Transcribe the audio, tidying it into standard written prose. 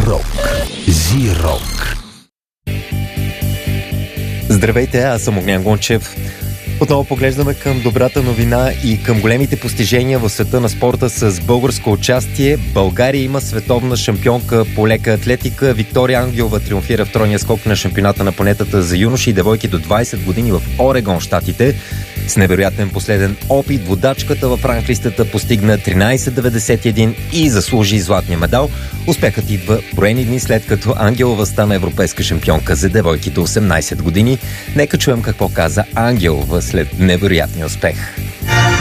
Рок. Зи-рок. Здравейте, аз съм Огнян Гончев. Отново поглеждаме към добрата новина и към големите постижения в света на спорта с българско участие. България има световна шампионка по лека атлетика. Виктория Ангелова триумфира в тройния скок на шампионата на планетата за юноши и девойки до 20 години в Орегон, щатите. С невероятен последен опит водачката в ранглистата постигна 13,91 и заслужи златния медал. Успехът идва броени дни след като Ангелова стана европейска шампионка за девойки до 18 години. Нека чуем какво каза Ангелова след невероятния успех.